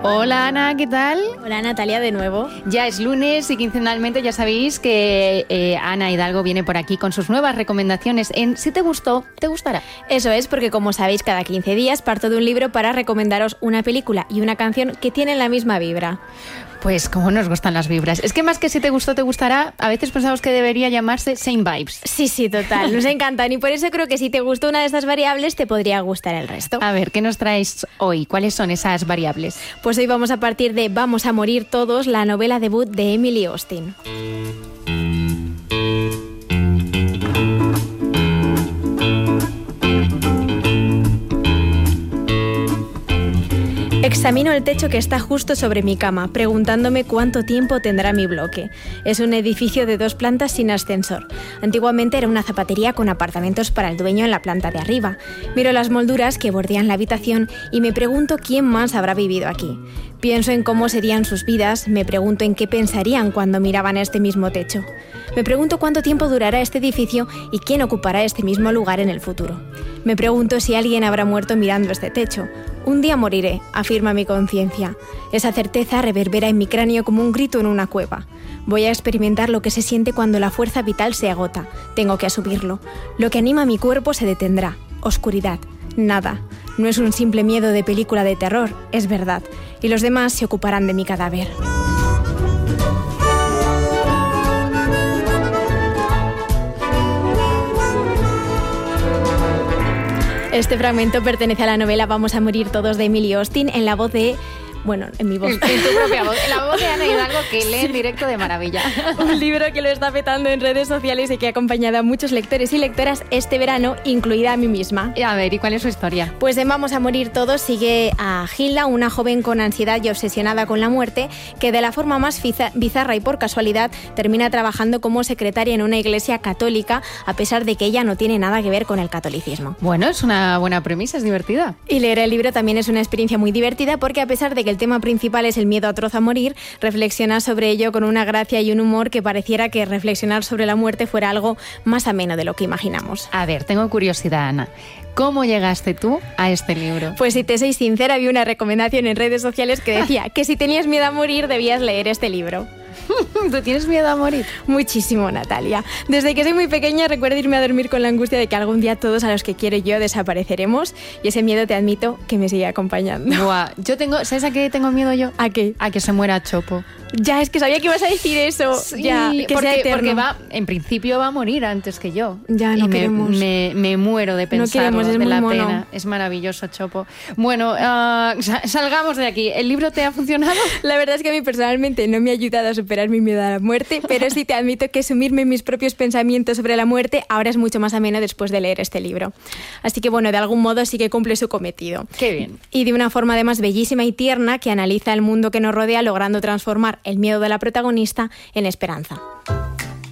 Hola Ana, ¿qué tal? Hola Natalia, de nuevo. Ya es lunes y quincenalmente ya sabéis que Ana Hidalgo viene por aquí con sus nuevas recomendaciones en Si te gustó, te gustará. Eso es, porque como sabéis, cada 15 días parto de un libro para recomendaros una película y una canción que tienen la misma vibra. Pues como nos gustan las vibras. Es que más que Si te gustó, te gustará, a veces pensamos que debería llamarse Same Vibes. Sí, total, nos encantan y por eso creo que si te gustó una de estas variables te podría gustar el resto. A ver, ¿qué nos traes hoy? ¿Cuáles son esas variables? Pues hoy vamos a partir de Vamos a morir todos, la novela debut de Emily Austin. Examino el techo que está justo sobre mi cama, preguntándome cuánto tiempo tendrá mi bloque. Es un edificio de 2 plantas sin ascensor. Antiguamente era una zapatería con apartamentos para el dueño en la planta de arriba. Miro las molduras que bordean la habitación y me pregunto quién más habrá vivido aquí. Pienso en cómo serían sus vidas, me pregunto en qué pensarían cuando miraban este mismo techo. Me pregunto cuánto tiempo durará este edificio y quién ocupará este mismo lugar en el futuro. Me pregunto si alguien habrá muerto mirando este techo. Un día moriré, afirma mi conciencia. Esa certeza reverbera en mi cráneo como un grito en una cueva. Voy a experimentar lo que se siente cuando la fuerza vital se agota. Tengo que asumirlo. Lo que anima a mi cuerpo se detendrá. Oscuridad. Nada. No es un simple miedo de película de terror, es verdad. Y los demás se ocuparán de mi cadáver. Este fragmento pertenece a la novela Vamos a morir todos de Emily Austin en la voz de... Bueno, en mi voz. En tu propia voz. En la voz de Ana Hidalgo, que lee en directo de maravilla. Un libro que lo está petando en redes sociales y que ha acompañado a muchos lectores y lectoras este verano, incluida a mí misma. A ver, ¿y cuál es su historia? Pues en Vamos a morir todos sigue a Hilda, una joven con ansiedad y obsesionada con la muerte, que de la forma más bizarra y por casualidad termina trabajando como secretaria en una iglesia católica, a pesar de que ella no tiene nada que ver con el catolicismo. Bueno, es una buena premisa, es divertida. Y leer el libro también es una experiencia muy divertida porque a pesar de que el tema principal es el miedo atroz a morir, reflexiona sobre ello con una gracia y un humor que pareciera que reflexionar sobre la muerte fuera algo más ameno de lo que imaginamos. A ver, tengo curiosidad, Ana. ¿Cómo llegaste tú a este libro? Pues si te soy sincera, vi una recomendación en redes sociales que decía que si tenías miedo a morir debías leer este libro. ¿Tú tienes miedo a morir? Muchísimo, Natalia. Desde que soy muy pequeña recuerdo irme a dormir con la angustia de que algún día todos a los que quiero yo desapareceremos y ese miedo te admito que me sigue acompañando. Buah, ¿sabes a qué tengo miedo yo? ¿A qué? A que se muera Chopo. Ya, es que sabía que ibas a decir eso. Sí, ya, que porque sea en principio va a morir antes que yo. Ya, no queremos. Me muero de pensarlo, no queremos, es de muy la mono. pena. Es maravilloso, Chopo. Bueno, salgamos de aquí. ¿El libro te ha funcionado? La verdad es que a mí personalmente no me ha ayudado a superar mi miedo a la muerte, pero sí te admito que sumirme en mis propios pensamientos sobre la muerte ahora es mucho más ameno después de leer este libro. Así que bueno, de algún modo sí que cumple su cometido. Qué bien. Y de una forma además bellísima y tierna que analiza el mundo que nos rodea logrando transformar el miedo de la protagonista en esperanza.